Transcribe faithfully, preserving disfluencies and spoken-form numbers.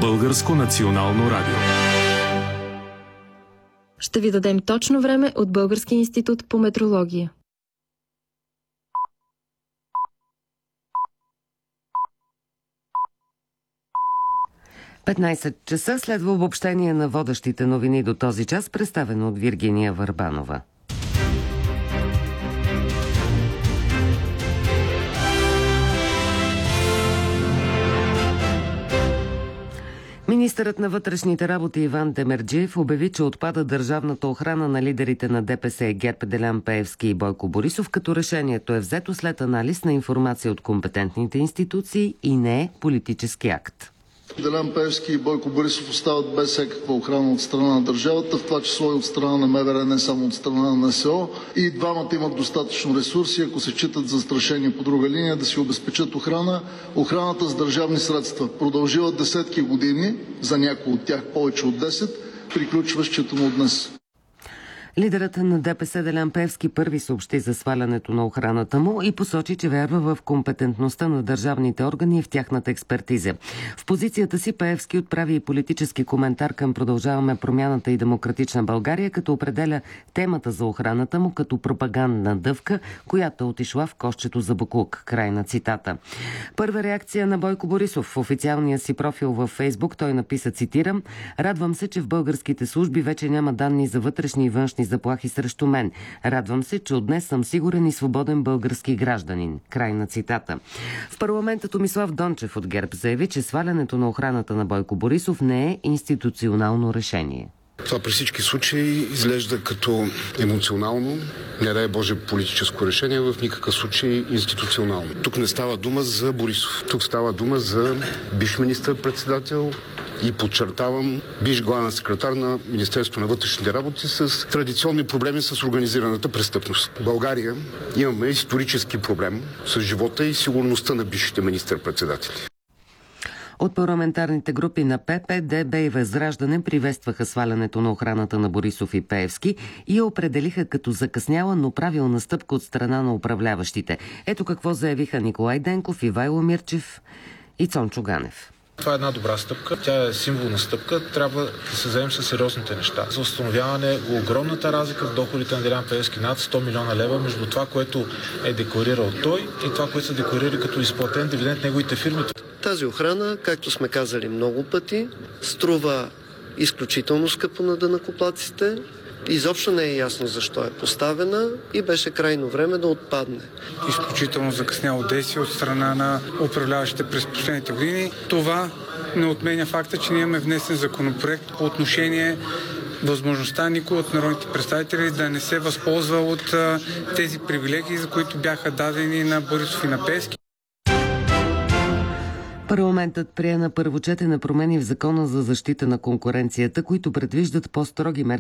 Българско национално радио. Ще ви дадем точно време от Българския институт по метрология. петнайсет часа следва обобщение на водещите новини до този час, представено от Виргиния Върбанова. Министърът на вътрешните работи Иван Демерджиев обяви, че отпада държавната охрана на лидерите на ДПС, ГЕРБ, Делян Пеевски и Бойко Борисов, като решението е взето след анализ на информация от компетентните институции и не е политически акт. Делян Пеевски и Бойко Борисов остават без всякаква охрана от страна на държавата, в това число и от страна на МВР, не само от страна на НСО. И двамата имат достатъчно ресурси, ако се считат застрашени по друга линия, да си обезпечат охрана. Охраната с държавни средства продължила десетки години, за някои от тях повече от десет, приключва считано от днес. Лидерът на ДПС Делян Пеевски първи съобщи за свалянето на охраната му и посочи, че вярва в компетентността на държавните органи и в тяхната експертиза. В позицията си Пеевски отправи и политически коментар към Продължаваме промяната и Демократична България, като определя темата за охраната му като пропагандна дъвка, която отишла в кошчето за боклук. Край на цитата. Първа реакция на Бойко Борисов. В официалния си профил във Фейсбук той написа, цитирам: "Радвам се, че в българските служби вече няма данни за вътрешни и външни заплахи срещу мен. Радвам се, че от днес съм сигурен и свободен български гражданин." Край на цитата. В парламента Томислав Дончев от ГЕРБ заяви, че свалянето на охраната на Бойко Борисов не е институционално решение. Това при всички случаи изглежда като емоционално, не дай Боже политическо решение, в никакъв случай институционално. Тук не става дума за Борисов. Тук става дума за бивш министър-председател и, подчертавам, бивш главен секретар на Министерството на вътрешните работи с традиционни проблеми с организираната престъпност. В България имаме исторически проблем с живота и сигурността на бившите министър-председатели. От парламентарните групи на ПП, ДБ и Възраждане приветстваха свалянето на охраната на Борисов и Пеевски и я определиха като закъсняла, но правилна стъпка от страна на управляващите. Ето какво заявиха Николай Денков, Ивайло Мирчев и Цончо Ганев. Това е една добра стъпка, тя е символна стъпка, трябва да се заемем с сериозните неща. За установяване огромната разлика в доходите на Делян Пеевски, над сто милиона лева, между това, което е декларирал той и това, което са декларирали като изплатен дивиденд неговите фирми. Тази охрана, както сме казали много пъти, струва изключително скъпо на данъкоплатците. Изобщо не е ясно защо е поставена и беше крайно време да отпадне. Изключително закъсняло действие от страна на управляващите през последните години. Това не отменя факта, че ние имаме внесен законопроект по отношение възможността никой от народните представители да не се възползва от а, тези привилегии, за които бяха дадени на Борисов и на Пеевски. Парламентът прие на първо четене промени в Закона за защита на конкуренцията, които предвиждат по-строги мерки